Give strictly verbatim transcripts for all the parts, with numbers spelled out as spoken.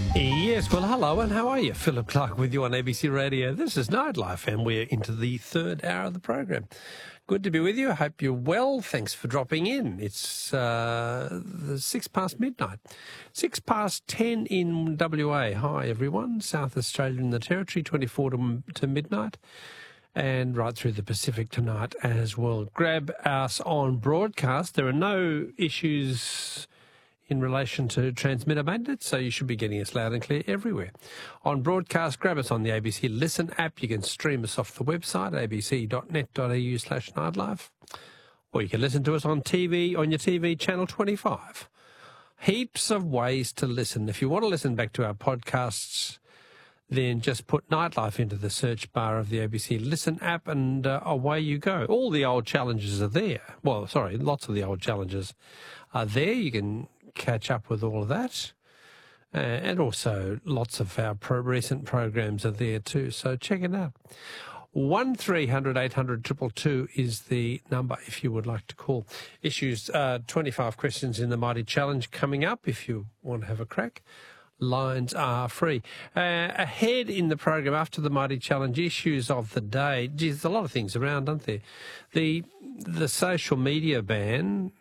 Yes, well, hello, and how are you? Philip Clark with you on A B C Radio. This is Nightlife, and we're into the third hour of the program. Good to be with you. I hope you're well. Thanks for dropping in. It's uh, the six past midnight. Six past ten in W A. Hi, everyone. South Australia and the Territory, twenty-four to, to midnight. And right through the Pacific tonight as well. Grab us on broadcast. There are no issues in relation to transmitter maintenance, so you should be getting us loud and clear everywhere. On broadcast, grab us on the A B C Listen app. You can stream us off the website, a b c dot net dot a u slash nightlife. Or you can listen to us on T V, on your T V, channel twenty-five. Heaps of ways to listen. If you want to listen back to our podcasts, then just put Nightlife into the search bar of the A B C Listen app and uh, away you go. All the old challenges are there. Well, sorry, lots of the old challenges are there. You can catch up with all of that. Uh, and also lots of our pro- recent programs are there too. So check it out. one three hundred eight hundred two two two is the number if you would like to call. Issues uh, twenty-five questions in the Mighty Challenge coming up if you want to have a crack. Lines are free. Uh, ahead in the program after the Mighty Challenge, issues of the day. Geez, there's a lot of things around, aren't there? The the social media ban,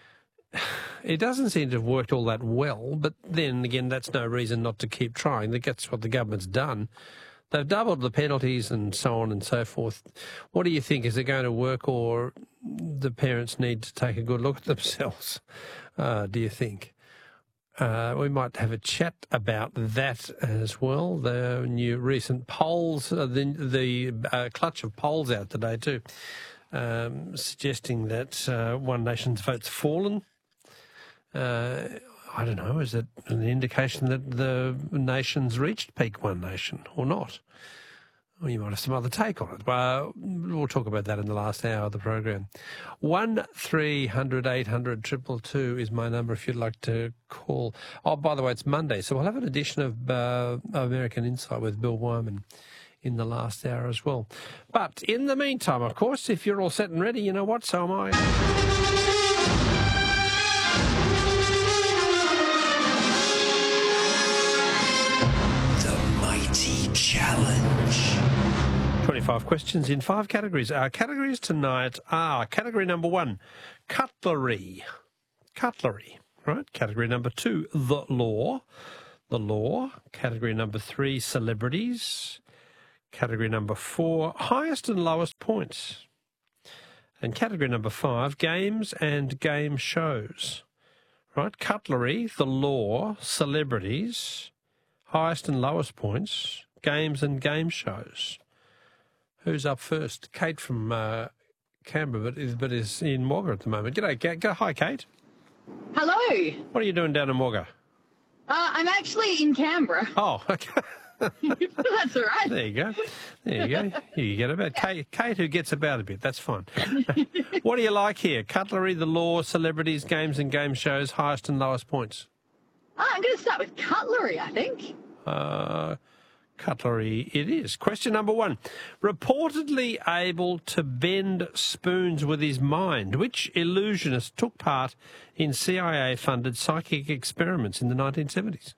it doesn't seem to have worked all that well, but then again, that's no reason not to keep trying. That's what the government's done. They've doubled the penalties and so on and so forth. What do you think? Is it going to work, or the parents need to take a good look at themselves, uh, do you think? Uh, we might have a chat about that as well. The new recent polls, uh, the, the uh, clutch of polls out today too, um, suggesting that uh, One Nation's vote's fallen. Uh, I don't know, is it an indication that the nation's reached peak One Nation or not? Well, you might have some other take on it. Well, we'll talk about that in the last hour of the program. one three hundred eight hundred two two two is my number if you'd like to call. Oh, by the way, it's Monday, so we'll have an edition of uh, American Insight with Bill Wyman in the last hour as well. But in the meantime, of course, if you're all set and ready, you know what, so am I. Challenge. twenty-five questions in five categories. Our categories tonight are category number one, cutlery. Cutlery, right? Category number two, the law. The law. Category number three, celebrities. Category number four, highest and lowest points. And category number five, games and game shows. Right? Cutlery, the law, celebrities, highest and lowest points, games and game shows. Who's up first? Kate from uh, Canberra, but is, but is in Wagga at the moment. G'day, Kate. Go, hi, Kate. Hello. What are you doing down in Wagga? Uh, I'm actually in Canberra. Oh, okay. That's all right. There you go. There you go. You get about Kate, Kate who gets about a bit. That's fine. What do you like here? Cutlery, the law, celebrities, games and game shows, highest and lowest points. Uh, I'm going to start with cutlery, I think. Uh, cutlery it is. Question number one. Reportedly able to bend spoons with his mind, which illusionist took part in C I A-funded psychic experiments in the nineteen seventies?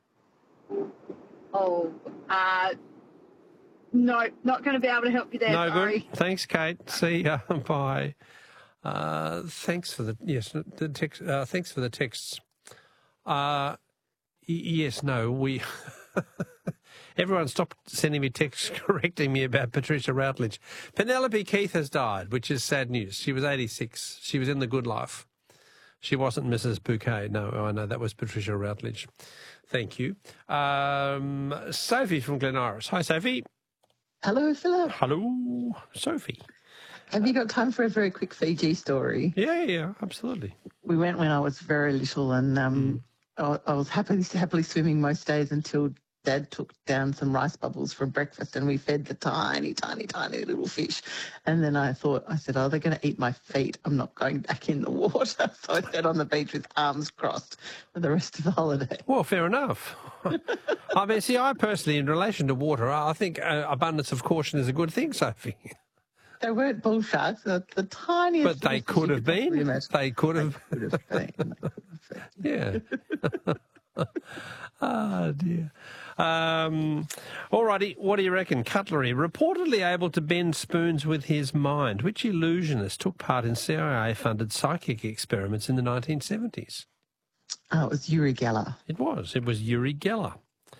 Oh, uh, no, not going to be able to help you there, no sorry. Good. Thanks, Kate. See ya. Bye. Uh, thanks for the, yes, the text, uh, thanks for the texts. Uh, Yes, no, we... Everyone stopped sending me texts correcting me about Patricia Routledge. Penelope Keith has died, which is sad news. She was eighty-six. She was in The Good Life. She wasn't Missus Bouquet. No, I know, that was Patricia Routledge. Thank you. Um, Sophie from Glen Iris. Hi, Sophie. Hello, Philip. Hello, Sophie. Have you got time for a very quick Fiji story? Yeah, yeah, absolutely. We went when I was very little, and um, mm. I, I was happily, happily swimming most days until Dad took down some rice bubbles for breakfast, and we fed the tiny, tiny, tiny little fish. And then I thought, I said, oh, they're going to eat my feet. I'm not going back in the water. So I sat on the beach with arms crossed for the rest of the holiday. Well, fair enough. I mean, see, I personally, in relation to water, I think uh, abundance of caution is a good thing, Sophie. They weren't bull sharks. They're the tiniest. But they could have been. They could have. They could have been. Yeah. Oh, dear. Um, all righty, what do you reckon? Cutlery, reportedly able to bend spoons with his mind. Which illusionist took part in C I A-funded psychic experiments in the nineteen seventies? Oh, it was Uri Geller. It was. It was Uri Geller.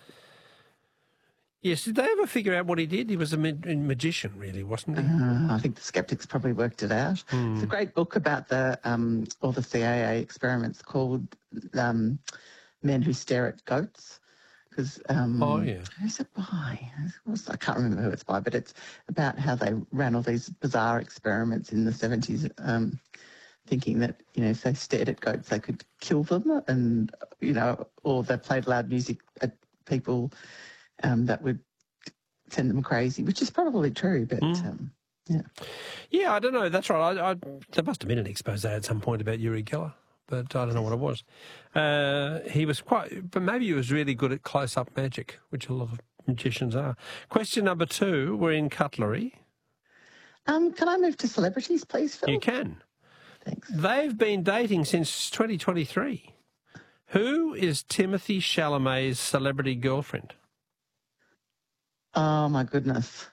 Yes, did they ever figure out what he did? He was a ma- magician, really, wasn't he? Uh, I think the skeptics probably worked it out. Mm. It's a great book about the um, all the C I A experiments called um, Men Who Stare at Goats. Because um, Oh, yeah. who's it by? Who's- I can't remember who it's by, but it's about how they ran all these bizarre experiments in the seventies, um, thinking that, you know, if they stared at goats, they could kill them, and, you know, or they played loud music at people um, that would send them crazy, which is probably true, but Mm. um, yeah. Yeah, I don't know. That's right. I, I, there must have been an expose at some point about Uri Geller, but I don't know what it was. Uh, he was quite, but maybe he was really good at close-up magic, which a lot of magicians are. Question number two, we're in cutlery. Um, can I move to celebrities, please, Phil? You can. Thanks. They've been dating since twenty twenty-three. Who is Timothy Chalamet's celebrity girlfriend? Oh, my goodness.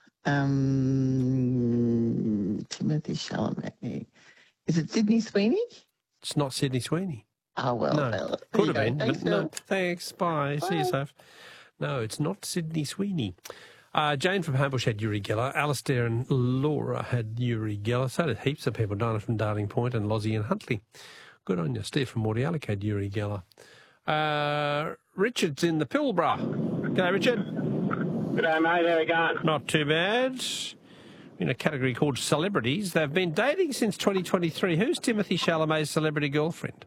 Um, Timothy Chalamet. Is it Sydney Sweeney? It's not Sydney Sweeney. Oh, well, No, Phil. There could you have go. been, Thanks, but no. Phil. Thanks, bye. See you Bye. safe. No, it's not Sydney Sweeney. Uh, Jane from Homebush had Uri Geller. Alistair and Laura had Uri Geller. So did heaps of people. Dinah from Darling Point and Lozzie and Huntley. Good on you. Steve from Mordialloc had Uri Geller. Uh, Richard's in the Pilbara. G'day, Richard. G'day, mate. How we going? Not too bad. In a category called celebrities. They've been dating since twenty twenty-three. Who's Timothy Chalamet's celebrity girlfriend?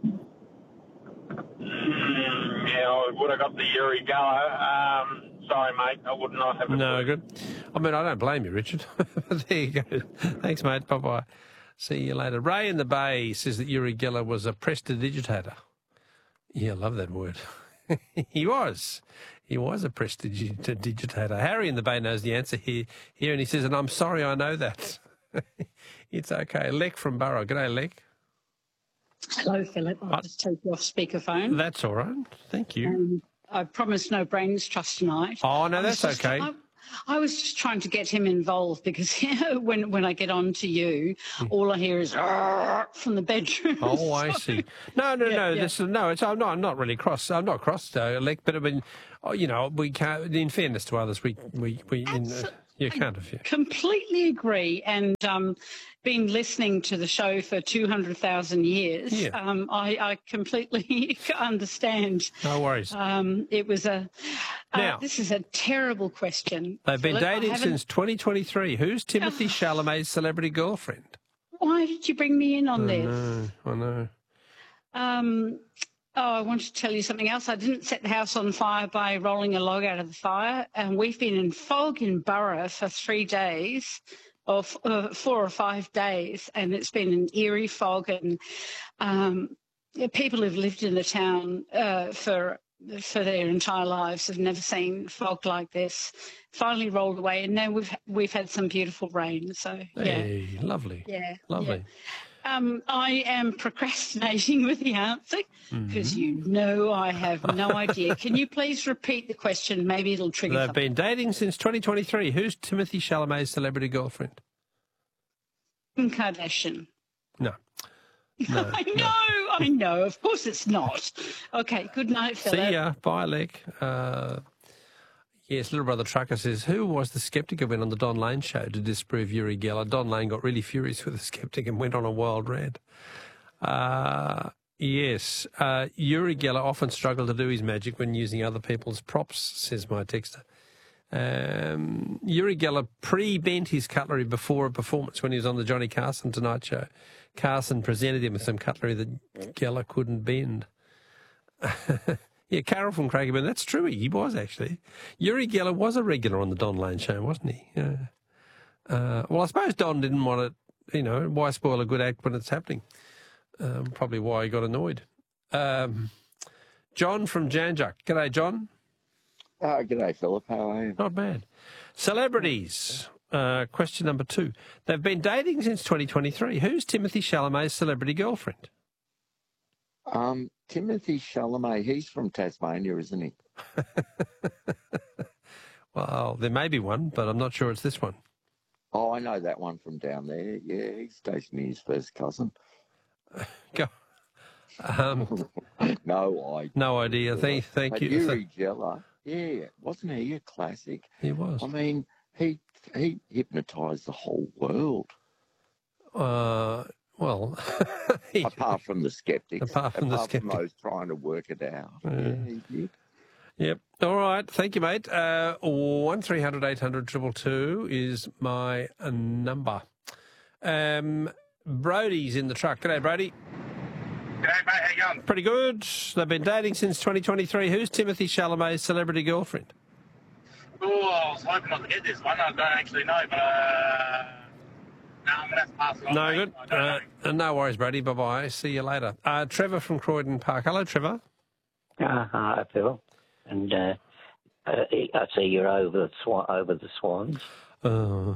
Mm, yeah, I would have got the Uri Geller. Um, sorry, mate. I would not have a No, clue. good. I mean, I don't blame you, Richard. There you go. Thanks, mate. Bye-bye. See you later. Ray in the Bay says that Uri Geller was a prestidigitator. Yeah, I love that word. He was. He was a prestidigitator. Harry in the Bay knows the answer here, here and he says, and I'm sorry I know that. It's okay. Lek from Burrow. G'day, Lek. Hello, Philip. I'll Uh, just take you off speakerphone. That's all right. Thank you. Um, I promised no brains trust tonight. Oh, no, I was that's just- okay. I, I was just trying to get him involved because you know, when when I get on to you, all I hear is "Arr" from the bedroom. Oh, I see. No, no, Yeah, no. yeah. This is no. It's I'm not. I'm not really cross. I'm not cross, uh, Lek. But I mean, oh, you know, we can't. In fairness to others, we we we. In, uh, you can't have you. Completely agree. And um, been listening to the show for two hundred thousand years, Yeah. um, I, I completely understand. No worries. Um, it was a. Uh, Now- this is a terrible question. They've been Philip. I dating haven't- since twenty twenty-three. Who's Timothy Chalamet's celebrity girlfriend? Why did you bring me in on I this? know. I know. Um, oh, I want to tell you something else. I didn't set the house on fire by rolling a log out of the fire, and we've been in fog in Burra for three days, or f- uh, four or five days, and it's been an eerie fog. And um, people who've lived in the town uh, for for their entire lives have never seen fog like this. Finally rolled away, and now we've we've had some beautiful rain. So yeah, Hey, lovely. yeah, Lovely. yeah. Um, I am procrastinating with the answer because you know I have no idea. Can you please repeat the question? Maybe it'll trigger They've something. been dating since twenty twenty-three. Who's Timothy Chalamet's celebrity girlfriend? Kim Kardashian. No. No. I know, I know. Of course it's not. Okay, good night, Philip. See ya. Bye, Lek. Uh, yes, Little Brother Trucker says, who was the skeptic who went on the Don Lane show to disprove Uri Geller? Don Lane got really furious with the skeptic and went on a wild rant. Uh, yes, uh, Uri Geller often struggled to do his magic when using other people's props, says my texter. Um, Uri Geller pre-bent his cutlery before a performance when he was on the Johnny Carson Tonight Show. Carson presented him with some cutlery that Geller couldn't bend. Yeah, Carol from Craigieburn, that's true, he was actually. Uri Geller was a regular on the Don Lane show, wasn't he? Yeah. Uh, well, I suppose Don didn't want it, you know, why spoil a good act when it's happening? Um, probably why he got annoyed. Um, John from Janjuk. G'day, John. Oh, g'day, Philip. How are you? Not bad. Celebrities. Uh, question number two. They've been dating since twenty twenty-three. Who's Timothy Chalamet's celebrity girlfriend? Um, Timothy Chalamet, he's from Tasmania, isn't he? Well, there may be one, but I'm not sure it's this one. Oh, I know that one from down there. Yeah, he's stationed his first cousin. Go. Um, no idea. no idea. Thank, thank but you. Uri Geller, yeah, wasn't he a classic? He was. I mean, he he hypnotised the whole world. Uh, well, he, apart from the skeptics. Apart from the apart skeptics. from those trying to work it out. Yeah. Yeah, he did. Yep. All right. Thank you, mate. Uh, one three hundred eight hundred two two two is my uh, number. Um, Brody's in the truck. G'day, Brody. G'day, mate. How you going? Pretty good. They've been dating since twenty twenty-three. Who's Timothy Chalamet's celebrity girlfriend? Oh, I was hoping not to get this one. I don't actually know, but uh, no, I'm going to have to pass it on. No mate. good. I don't know. Uh, no worries, Brady. Bye-bye. See you later. Uh, Trevor from Croydon Park. Hello, Trevor. Uh, hi, Phil. And uh, uh, I see you're over the swan, over the swans. Oh.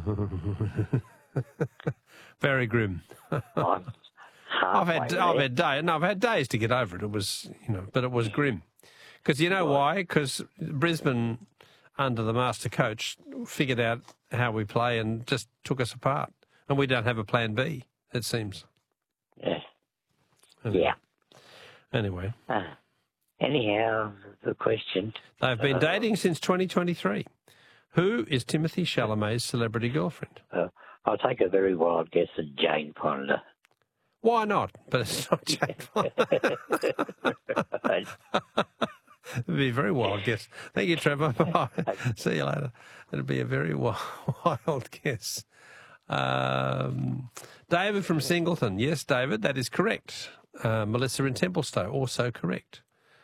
Very grim. I'm I've had halfway I've there. had day, no, I've had days to get over it. It was, you know, but it was grim. Because you know why? Because Brisbane, under the master coach, figured out how we play and just took us apart. And we don't have a plan B, it seems. Yeah. Anyway. Yeah. Anyway, Uh, anyhow, the question. they've been Uh, dating since twenty twenty-three. Who is Timothy Chalamet's celebrity girlfriend? Uh, I'll take a very wild guess at Jane Fonda. Why not? But it's not Jane Fonda. It'd be a very wild guess. Thank you, Trevor. Bye. See you later. It'd be a very wild, wild guess. Um, David from Singleton. Yes, David, that is correct. Uh, Melissa in Templestowe, also correct.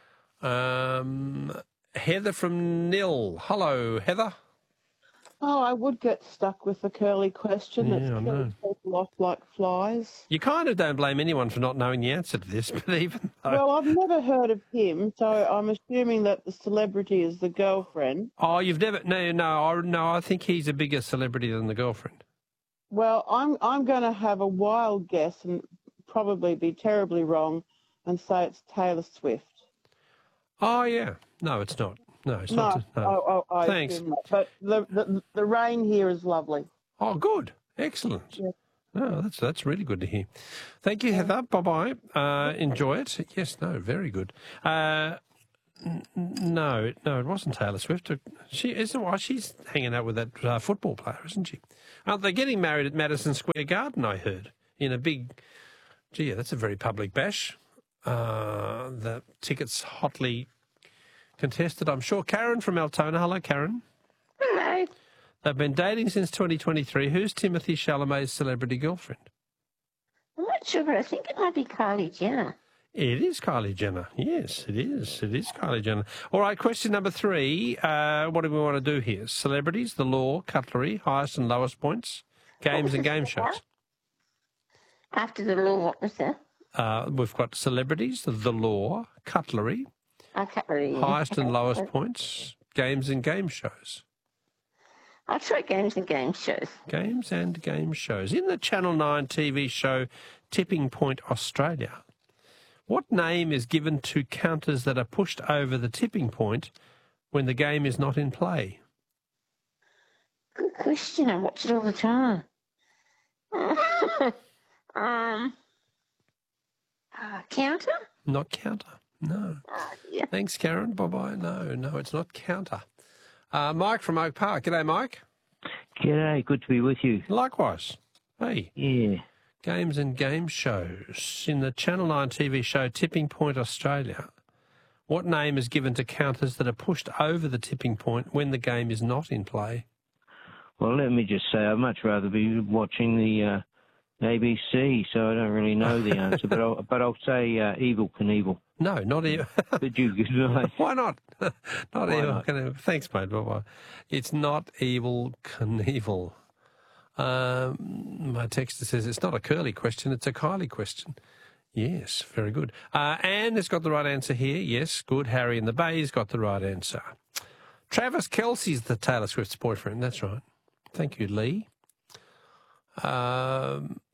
Um, Heather from Nil. Hello, Heather. Oh, I would get stuck with the curly question Yeah, that's I know. killing people off like flies. You kind of don't blame anyone for not knowing the answer to this, but even though... Well, I've never heard of him, so I'm assuming that the celebrity is the girlfriend. Oh, you've never... No, no, I, no, I think he's a bigger celebrity than the girlfriend. Well, I'm I'm going to have a wild guess and probably be terribly wrong and say it's Taylor Swift. Oh, yeah. No, it's not. No, it's No, not. No. oh, oh, I Thanks. assume not. But the, the the rain here is lovely. Oh, good. Excellent. Yeah. Oh, that's that's really good to hear. Thank you, Heather. Bye-bye. Uh, enjoy it. Yes, no, very good. Uh, n- no, no, it wasn't Taylor Swift. She isn't. Why she's hanging out with that uh, football player, isn't she? Aren't they getting married at Madison Square Garden, I heard, in a big... Gee, yeah, that's a very public bash. Uh, the tickets hotly contested, I'm sure. Karen from Altona. Hello, Karen. Hello. They've been dating since twenty twenty-three. Who's Timothy Chalamet's celebrity girlfriend? I'm not sure, but I think it might be Kylie Jenner. It is Kylie Jenner. Yes, it is. It is Kylie Jenner. All right, question number three. Uh, what do we want to do here? Celebrities, the law, cutlery, highest and lowest points, games and game shows. After the law, what was that? Uh, we've got celebrities, the law, cutlery, I can't really... highest and lowest points, games and game shows. I'll try games and game shows. Games and game shows. In the Channel nine T V show Tipping Point Australia, what name is given to counters that are pushed over the tipping point when the game is not in play? Good question. I watch it all the time. um, uh, counter? Not counter. No. Uh, yeah. Thanks, Karen. Bye-bye. No, no, it's not counter. Uh, Mike from Oak Park. G'day, Mike. G'day, good to be with you. Likewise. Hey. Yeah. Games and game shows. In the Channel nine T V show Tipping Point Australia, what name is given to counters that are pushed over the tipping point when the game is not in play? Well, let me just say I'd much rather be watching the uh, A B C, so I don't really know the answer, but I'll, but I'll say uh, Evel Knievel. No, not Evil. But you good night. Why not? not Why Evil not? Knievel. Thanks, mate. Bye-bye. It's not Evil Knievel. Um, my texter says it's not a curly question, it's a Kylie question. Yes, very good. Uh, Anne has got the right answer here. Yes, good. Harry in the Bay's got the right answer. Travis Kelce's the Taylor Swift's boyfriend. That's right. Thank you, Lee. Um,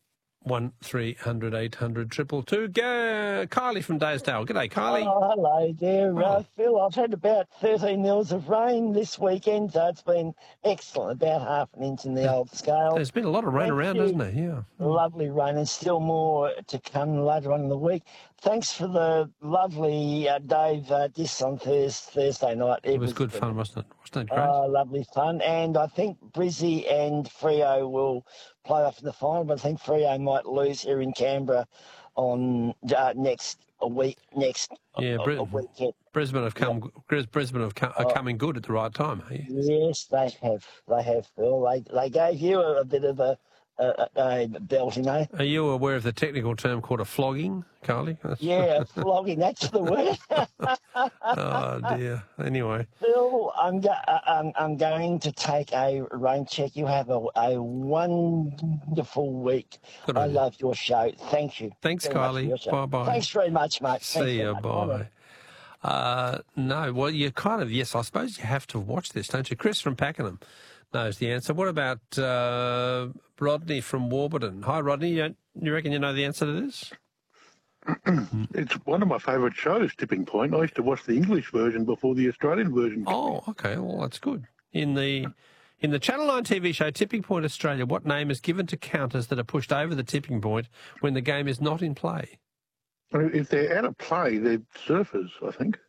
one three hundred eight hundred triple two. Go, Kylie from Daysdale. G'day, Kylie. Oh, hello there, Oh. uh, Phil. I've had about thirteen mils of rain this weekend, so it's been excellent, about half an inch in the old scale. There's been a lot of rain Thank around, you. hasn't there? Yeah. Lovely rain, and still more to come later on in the week. Thanks for the lovely uh, Dave uh, diss on Thurs Thursday night. It was good fun, wasn't it? Wasn't it great? Oh, lovely fun. And I think Brizzy and Freo will play off in the final, but I think Freo might lose here in Canberra on uh, next a week, next Yeah, a, Bri- a weekend. Brisbane have come. Brisbane have come, are coming good at the right time. Are you? Yes, they have. They have, Phil. They, they gave you a, a bit of a, a, a, a belting, eh? Are you aware of the technical term called a flogging, Carly? That's- Yeah, flogging, that's the word. Oh dear. Anyway, Phil, I'm, go- uh, I'm, I'm going to take a rain check. You have a, a wonderful week. Good I on you. love your show. Thank you. Thanks, very much for Kylie. your show. Bye-bye. Thanks very much, mate. Thanks see very you. much. Bye. Uh, no, well, you kind of, yes, I suppose you have to watch this, don't you? Chris from Pakenham knows the answer. What about uh, Rodney from Warburton? Hi, Rodney. You, you reckon you know the answer to this? It's one of my favourite shows, Tipping Point. I used to watch the English version before the Australian version. Oh, okay. Well, that's good. In the in the Channel nine T V show Tipping Point Australia, what name is given to counters that are pushed over the tipping point when the game is not in play? If they're out of play, they're surfers, I think.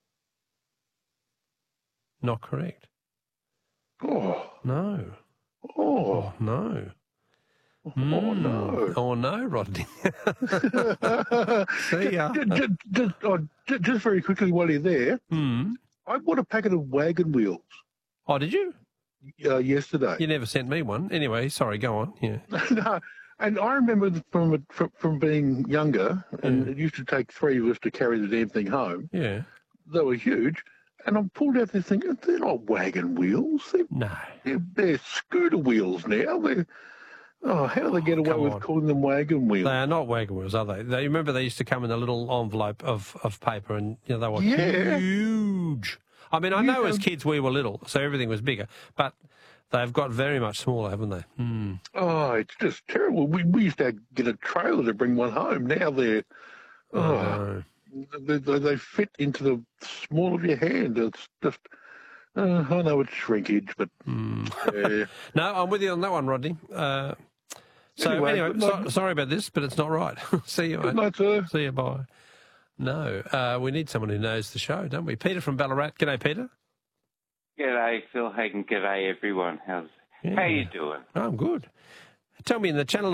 Not correct. Oh, No. oh, No. oh, Mm. no. Oh, no, Rodney. See ya. just, just, oh, ju- just very quickly while you're there, Hmm. I bought a packet of wagon wheels Oh, did you? uh, yesterday. You never sent me one. Anyway, sorry, go on. Yeah. No, and I remember from, from from being younger, and Mm. it used to take three of us to carry the damn thing home. Yeah. They were huge. And I pulled out this thing, they're not wagon wheels. They're, No. they're, they're scooter wheels now. They're, oh, how do they get Oh, away come with on. calling them wagon wheels? They are not wagon wheels, are they? They remember they used to come in a little envelope of, of paper, and you know they were Yeah. huge. I mean, I You know as have- kids we were little, so everything was bigger, but they've got very much smaller, haven't they? Hmm. Oh, it's just terrible. We, we used to get a trailer to bring one home. Now they're, Oh, oh, no. they, they, they fit into the small of your hand. It's just, uh, I know it's shrinkage, but Hmm. yeah. No, I'm with you on that one, Rodney. Uh, so Anyway, anyway, good so, night. sorry about this, but it's not right. See you, Good mate. night, sir. See you, bye. No, uh, we need someone who knows the show, don't we? Peter from Ballarat. G'day, Peter. G'day, Phil Hagen. G'day, everyone. How's Yeah. how you doing? I'm good. Tell me, in the Channel